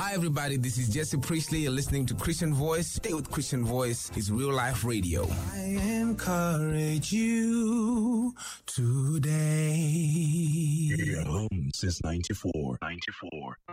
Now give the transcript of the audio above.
Hi everybody, this is Jesse Priestley. You're listening to Christian Voice. Stay with Christian Voice. It's real life radio. I encourage you today. Here at home since 94.